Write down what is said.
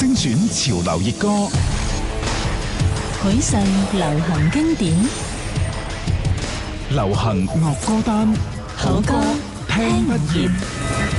精選潮流熱歌， 許世流行經典， 流行樂歌單， 好歌聽不厭。